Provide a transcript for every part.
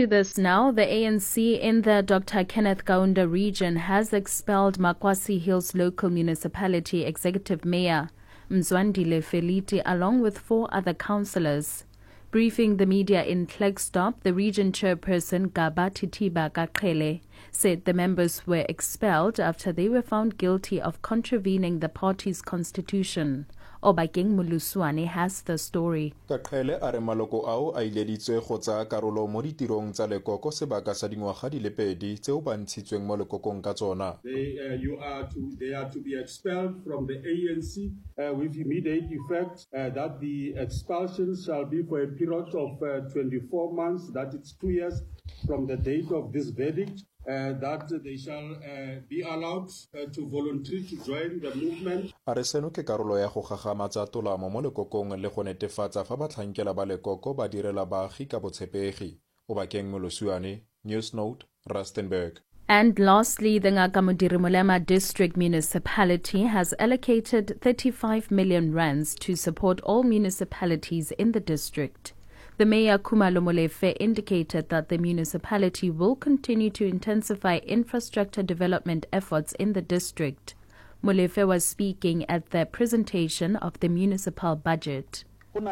to this now. The ANC in the Dr. Kenneth Kaunda region has expelled Makwasi Hills local municipality executive mayor Mzwandile Feliti along with 4 other councillors. Briefing the media in Klerksdorp, the region chairperson Gaba Titiba Kaqele said the members were expelled after they were found guilty of contravening the party's constitution. Obakeng Muluswane has the story. Kaqele a re maloko ao a ileditswe go tsaya karolo mo ditirong tsa lekoko sebaka sa dingwaga di le 2 tseo ba ntshitsweng mo lekokong ka tsona. They are to be expelled from the ANC with immediate effect. That the expulsion shall be for a period of 24 months. That it's 2 years from the date of this verdict. That they shall be allowed to volunteer to join the movement. A re seno ke karolo ya go gagamatsa tolamo mo lekokong le go netefatsa fa batlhankela ba lekoko ba direla baagi ka botshepegi. Obakeng Moloswane, News Note, Rustenburg. And lastly, the Ngaka Molema district municipality has allocated 35 million rands to support all municipalities in the district. The mayor Khumalo Molefe indicated that the municipality will continue to intensify infrastructure development efforts in the district. Molefe was speaking at the presentation of the municipal budget.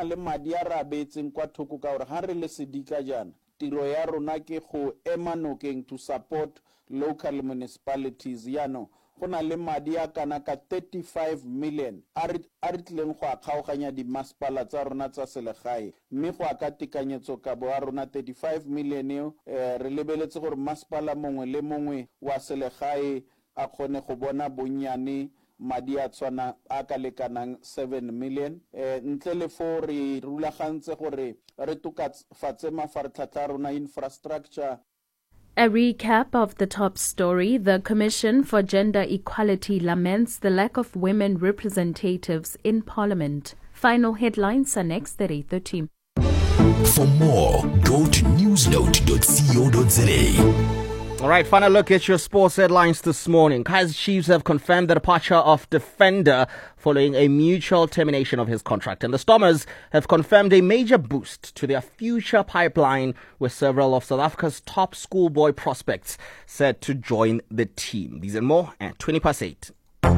Tiro ya rona ke go ema nokeng to support local municipalities yano go na le madi a kana ka 35 million a re tleng go akgaoganya di masepala tsa rona tsa selegae mme go aka tekanyetso ka bo a rona 35 million eo re lebeletse gore masepala mongwe le mongwe wa selegae a kgone go bona bonnyane madi a tswana a ka lekanang 7 million ntle le fo re rulagantse gore re tokafatse mafaratlhatlha rona infrastructure. A recap of the top story. The Commission for Gender Equality laments the lack of women representatives in Parliament. Final headlines are next at 8:30. For more, go to newsnote.co.za. All right, final look at your sports headlines this morning. Kaizer Chiefs have confirmed the departure of defender following a mutual termination of his contract. And the Stormers have confirmed a major boost to their future pipeline with several of South Africa's top schoolboy prospects set to join the team. These and more at 8:20.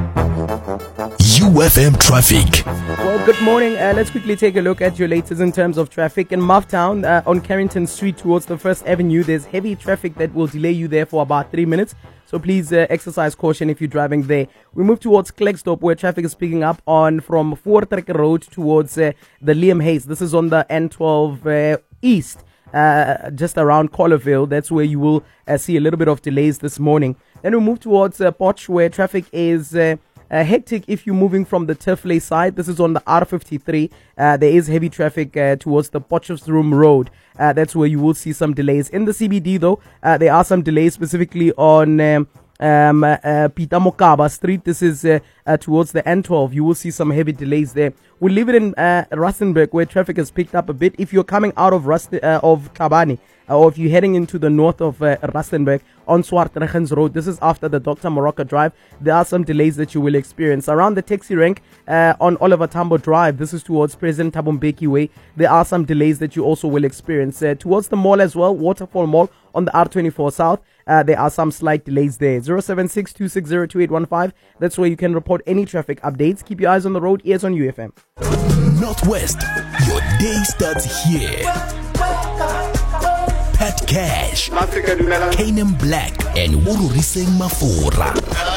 UFM traffic. Well, good morning. Let's quickly take a look at your latest in terms of traffic. In Mufftown, on Carrington Street towards the First Avenue, there's heavy traffic that will delay you there for about 3 minutes. So please exercise caution if you're driving there. We move towards Klerksdorp, where traffic is picking up from Voortrekker Road towards the Liam Hayes. This is on the N12 East, just around Collarville. That's where you will see a little bit of delays this morning. Then we move towards Potch, where traffic is hectic if you're moving from the Turfley side. This is on the R53. There is heavy traffic towards the Potchefstroom Road. That's where you will see some delays. In the CBD, though, there are some delays specifically on Peter Mokaba Street. This is towards the N12. You will see some heavy delays there. We'll leave it in Rustenburg, where traffic has picked up a bit. If you're coming out of Tlhabane, or if you're heading into the north of Rustenburg on Swartregens Road, this is after the Dr. Morocco Drive. There are some delays that you will experience. Around the taxi rank on Oliver Tambo Drive, this is towards President Thabo Mbeki Way. There are some delays that you also will experience. Towards the mall as well, Waterfall Mall on the R24 South, there are some slight delays there. 076-260-2815. That's where you can report any traffic updates. Keep your eyes on the road. Ears on UFM. Northwest, your day starts here. Pat Cash, Kanem Black, and Wururiseng Mafura.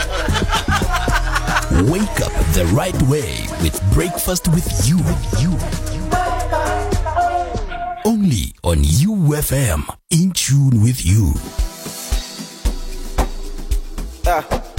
Wake up the right way with Breakfast with You. Only on UFM, in tune with you.